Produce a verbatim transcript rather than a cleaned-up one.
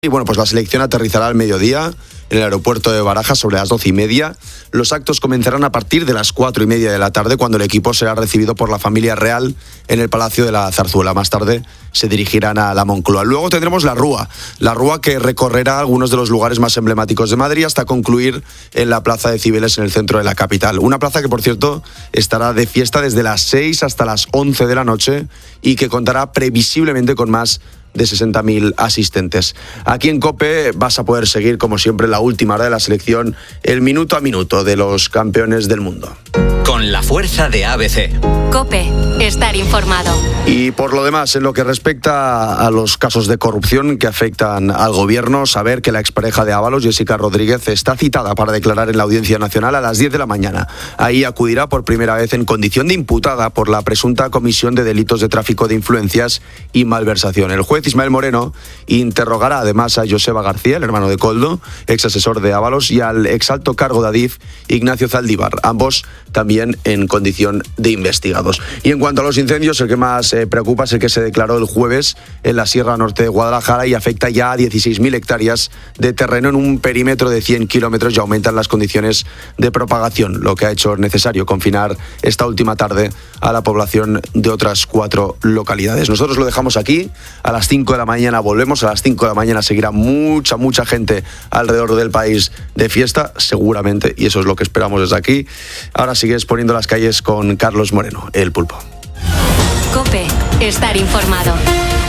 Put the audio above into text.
Y bueno, pues la selección aterrizará al mediodía en el aeropuerto de Barajas sobre las doce y media. Los actos comenzarán a partir de las cuatro y media de la tarde, cuando el equipo será recibido por la familia real en el Palacio de la Zarzuela. Más tarde se dirigirán a la Moncloa. Luego tendremos la Rúa, la Rúa que recorrerá algunos de los lugares más emblemáticos de Madrid hasta concluir en la Plaza de Cibeles, en el centro de la capital. Una plaza que, por cierto, estará de fiesta desde las seis hasta las once de la noche y que contará previsiblemente con más de sesenta mil asistentes. Aquí en COPE vas a poder seguir, como siempre, la última hora de la selección, el minuto a minuto de los campeones del mundo. Con la fuerza de A B C. COPE, estar informado. Y por lo demás, en lo que respecta a los casos de corrupción que afectan al gobierno, saber que la expareja de Ábalos, Jessica Rodríguez, está citada para declarar en la Audiencia Nacional a las diez de la mañana. Ahí acudirá por primera vez en condición de imputada por la presunta comisión de delitos de tráfico de influencias y malversación. El juez Ismael Moreno interrogará además a Joseba García, el hermano de Koldo, ex asesor de Ábalos, y al exalto cargo de Adif, Ignacio Zaldívar, ambos también en condición de investigados. Y en cuanto a los incendios, el que más eh, preocupa es el que se declaró el jueves en la Sierra Norte de Guadalajara y afecta ya a dieciséis mil hectáreas de terreno en un perímetro de cien kilómetros y aumentan las condiciones de propagación, lo que ha hecho necesario confinar esta última tarde a la población de otras cuatro localidades. Nosotros lo dejamos aquí. A las cinco de la mañana volvemos, a las cinco de la mañana seguirá mucha, mucha gente alrededor del país de fiesta, seguramente, y eso es lo que esperamos desde aquí. Ahora sigues poniendo las calles con Carlos Moreno, el Pulpo. COPE, estar informado.